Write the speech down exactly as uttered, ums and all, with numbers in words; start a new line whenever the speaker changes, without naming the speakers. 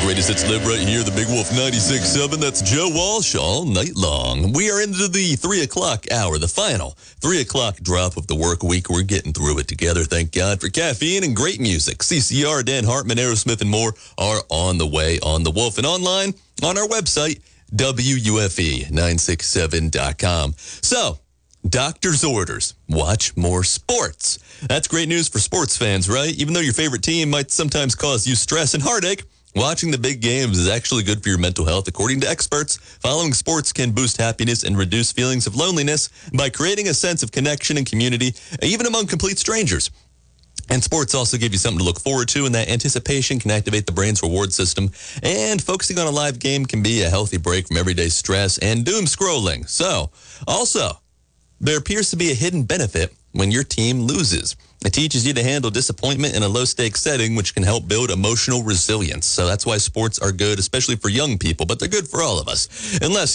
greatest hits live right here, the Big Wolf ninety-six point seven. That's Joe Walsh all night long. We are into the three o'clock hour, the final three o'clock drop of the work week. We're getting through it together, thank God, for caffeine and great music. C C R, Dan Hartman, Aerosmith, and more are on the way on The Wolf and online on our website, W U F E nine six seven dot com. So, doctor's orders. Watch more sports. That's great news for sports fans, right? Even though your favorite team might sometimes cause you stress and heartache, watching the big games is actually good for your mental health. According to experts, following sports can boost happiness and reduce feelings of loneliness by creating a sense of connection and community, even among complete strangers. And sports also give you something to look forward to, and that anticipation can activate the brain's reward system. And focusing on a live game can be a healthy break from everyday stress and doom scrolling. So, also, there appears to be a hidden benefit when your team loses. It teaches you to handle disappointment in a low-stakes setting, which can help build emotional resilience. So that's why sports are good, especially for young people, but they're good for all of us. Unless